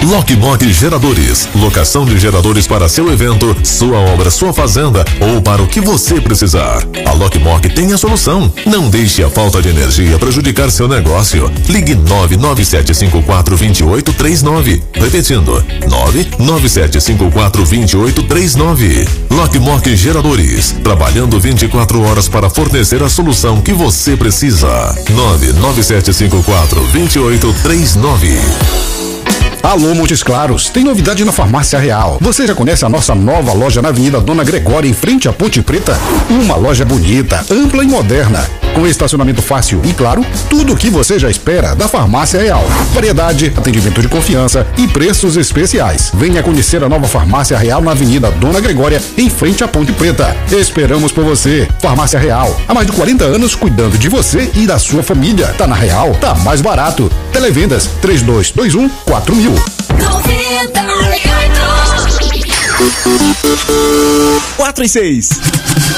Lockmog Geradores, locação de geradores para seu evento, sua obra, sua fazenda ou para o que você precisar. A Lockmog tem a solução. Não deixe a falta de energia prejudicar seu negócio. Ligue 997542839. Repetindo, 997542839. Lockmog Geradores, trabalhando 24 horas para fornecer a solução que você precisa. 997542839. Alô, Montes Claros, tem novidade na Farmácia Real. Você já conhece a nossa nova loja na Avenida Dona Gregória, em frente à Ponte Preta? Uma loja bonita, ampla e moderna, com estacionamento fácil e, claro, tudo o que você já espera da Farmácia Real. Variedade, atendimento de confiança e preços especiais. Venha conhecer a nova Farmácia Real na Avenida Dona Gregória, em frente à Ponte Preta. Esperamos por você. Farmácia Real, há mais de 40 anos cuidando de você e da sua família. Tá na Real, tá mais barato. Televendas 3221-4000. 4 e 6.